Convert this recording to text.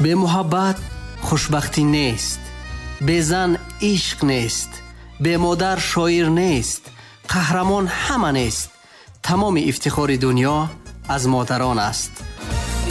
бе муҳаббат хушбахтӣ нест, бе зан ишқ нест, бе модар шоир нест, қаҳрамон ҳама нест. тамоми ифтихори дунё аз модарон аст.